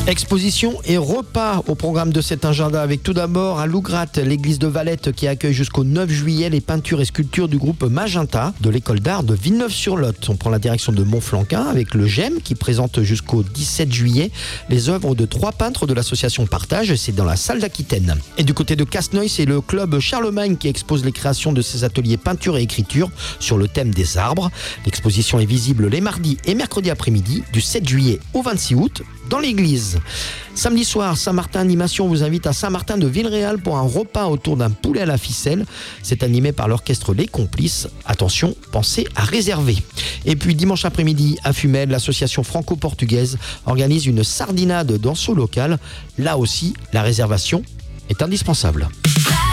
Exposition et repas au programme de cet agenda avec tout d'abord à Lougratte, l'église de Valette qui accueille jusqu'au 9 juillet les peintures et sculptures du groupe Magenta de l'école d'art de Villeneuve-sur-Lot. On prend la direction de Montflanquin avec le GEM qui présente jusqu'au 17 juillet les œuvres de 3 peintres de l'association Partage. C'est dans la salle d'Aquitaine. Et du côté de Casseneuil, c'est le club Charlemagne qui expose les créations de ses ateliers peinture et écriture sur le thème des arbres. L'exposition est visible les mardis et mercredis après-midi du 7 juillet au 26 août dans l'église. Samedi soir, Saint-Martin Animation vous invite à Saint-Martin de Villeréal pour un repas autour d'un poulet à la ficelle. C'est animé par l'orchestre Les Complices. Attention, pensez à réserver. Et puis dimanche après-midi, à Fumel, l'association franco-portugaise organise une sardinade danse locale. Là aussi, la réservation est indispensable.